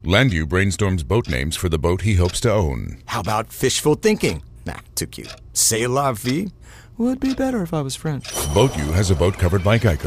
Landu brainstorms boat names for the boat he hopes to own. How about fishful thinking? Nah, too cute. C'est la vie would be better if I was French. Boat U has a boat covered by Geico.